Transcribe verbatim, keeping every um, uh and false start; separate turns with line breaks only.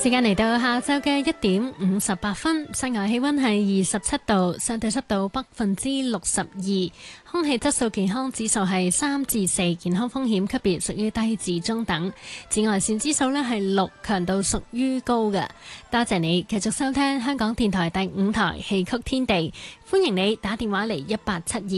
時間嚟到下晝嘅一點五十八分，室外氣溫係二十七度，相對濕度百分之六十二，空氣質素健康指數係三至四，健康風險級別屬於低至中等，紫外線指數呢係六，強度屬於高嘅。多謝你繼續收聽香港電台第五台戲曲天地，歡迎你打電話嚟一八七二